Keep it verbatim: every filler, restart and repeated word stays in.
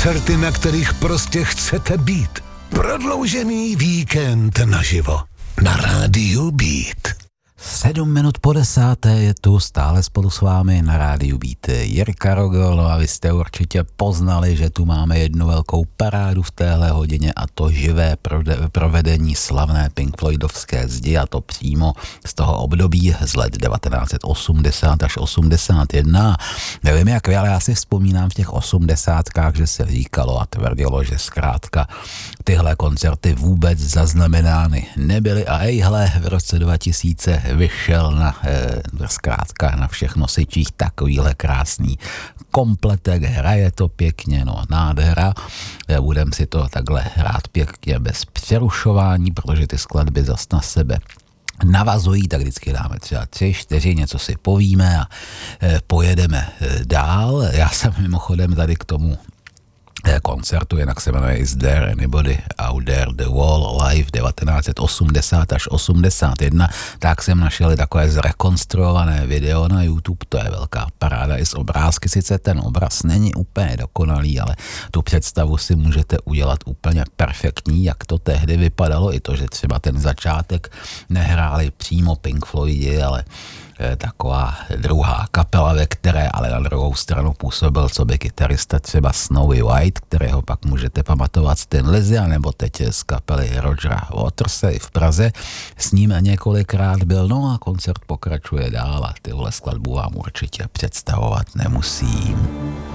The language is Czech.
Koncerty, na kterých prostě chcete být. Prodloužený víkend naživo na rádiu Beat. Sedm minut po desáté je tu stále spolu s vámi na rádiu Beat Jirka Rogol, no a vy jste určitě poznali, že tu máme jednu velkou parádu v téhle hodině a to živé provedení slavné Pink Floydovské zdi a to přímo z toho období z let devatenáct set osmdesát až osmdesát jedna. Nevím jak vy, ale já si vzpomínám v těch osmdesátkách, že se říkalo a tvrdilo, že zkrátka tyhle koncerty vůbec zaznamenány nebyly a ejhle v roce dva tisíce vyšel na e, zkrátka na všech nosičích takovýhle krásný kompletek, hraje to pěkně, no nádhera, e, budem si to takhle hrát pěkně bez přerušování, protože ty skladby zas na sebe navazují, tak vždycky dáme třeba tři, čtyři, něco si povíme a e, pojedeme e, dál. Já jsem mimochodem tady k tomu koncertu, jinak se jmenuje Is There Anybody Out There The Wall Live devatenáct set osmdesát až osmdesát jedna, tak jsem našel takové zrekonstruované video na YouTube, to je velká paráda i z obrázky, sice ten obraz není úplně dokonalý, ale tu představu si můžete udělat úplně perfektní, jak to tehdy vypadalo, i to, že třeba ten začátek nehráli přímo Pink Floydi, ale taková druhá kapela, ve které ale na druhou stranu působil co by kytarista třeba Snowy White, kterého pak můžete pamatovat z Thin Lizzy, anebo teď z kapely Rogera Waterse v Praze. S ním několikrát byl, no a koncert pokračuje dál a tyhle skladbu vám určitě představovat nemusím.